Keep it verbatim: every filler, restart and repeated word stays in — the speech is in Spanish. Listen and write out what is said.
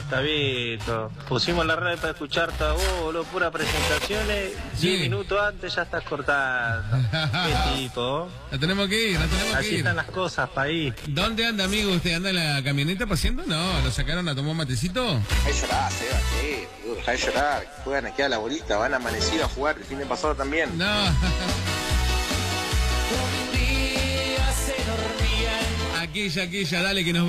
Gustavito. Pusimos la radio para escuchar a vos, boludo, puras presentaciones. Sí. Diez minutos antes ya estás cortando. Qué tipo. La tenemos que ir, la tenemos Así que ir. están las cosas, país. ¿Dónde anda, amigo? ¿Usted anda en la camioneta paseando? No, ¿lo sacaron a tomar un matecito? Dejá de llorar, Seba, sí, boludo, dejá de llorar. Juegan aquí a la bolita, van a amanecido a jugar el fin de pasado también. No. Aquella, aquella, dale que nos